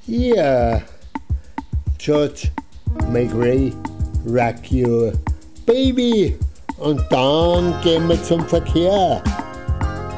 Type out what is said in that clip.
Yeah, George McRae, Rock Your Baby. Und dann gehen wir zum Verkehr.